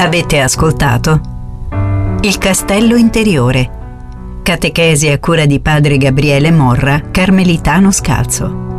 Avete ascoltato Il castello interiore, catechesi a cura di padre Gabriele Morra, carmelitano scalzo.